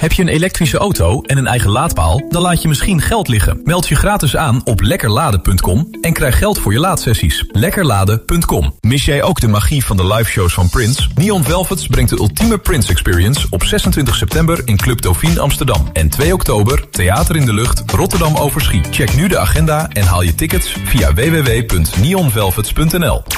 Heb je een elektrische auto en een eigen laadpaal? Dan laat je misschien geld liggen. Meld je gratis aan op lekkerladen.com en krijg geld voor je laadsessies. Lekkerladen.com. Mis jij ook de magie van de liveshows van Prince? Neon Velvets brengt de ultieme Prince Experience op 26 september in Club Dauphine Amsterdam. En 2 oktober Theater in de Lucht Rotterdam Overschie. Check nu de agenda en haal je tickets via www.neonvelvets.nl.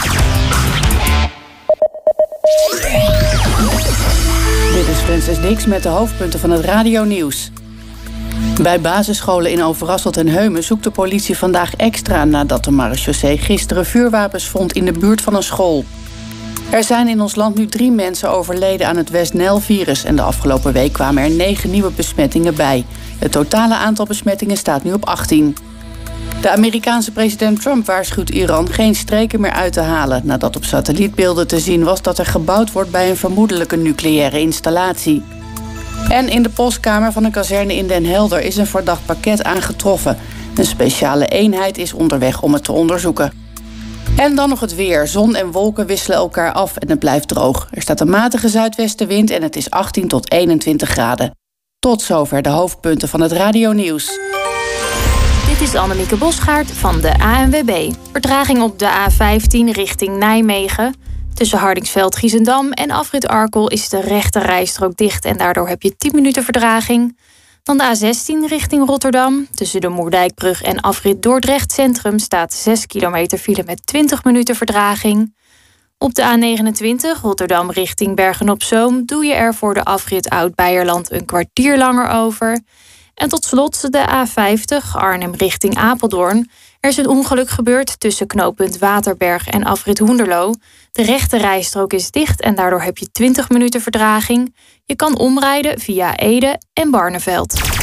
Dit is Francis Dix met de hoofdpunten van het radionieuws. Bij basisscholen in Overasselt en Heumen zoekt de politie vandaag extra nadat de marechaussee gisteren vuurwapens vond in de buurt van een school. Er zijn in ons land nu 3 mensen overleden aan het West-Nile-virus en de afgelopen week kwamen er 9 nieuwe besmettingen bij. Het totale aantal besmettingen staat nu op 18. De Amerikaanse president Trump waarschuwt Iran geen streken meer uit te halen nadat op satellietbeelden te zien was dat er gebouwd wordt bij een vermoedelijke nucleaire installatie. En in de postkamer van een kazerne in Den Helder is een verdacht pakket aangetroffen. Een speciale eenheid is onderweg om het te onderzoeken. En dan nog het weer. Zon en wolken wisselen elkaar af en het blijft droog. Er staat een matige zuidwestenwind en het is 18 tot 21 graden. Tot zover de hoofdpunten van het radionieuws. Dit is Annemieke Bosgaard van de ANWB. Vertraging op de A15 richting Nijmegen. Tussen Hardingsveld-Giessendam en afrit Arkel is de rechte rijstrook dicht en daardoor heb je 10 minuten vertraging. Dan de A16 richting Rotterdam. Tussen de Moerdijkbrug en afrit Dordrecht Centrum staat 6 kilometer file met 20 minuten vertraging. Op de A29 Rotterdam richting Bergen-op-Zoom doe je er voor de afrit Oud-Beierland een kwartier langer over. En tot slot de A50 Arnhem richting Apeldoorn. Er is een ongeluk gebeurd tussen knooppunt Waterberg en afrit Hoenderloo. De rechte rijstrook is dicht en daardoor heb je 20 minuten vertraging. Je kan omrijden via Ede en Barneveld.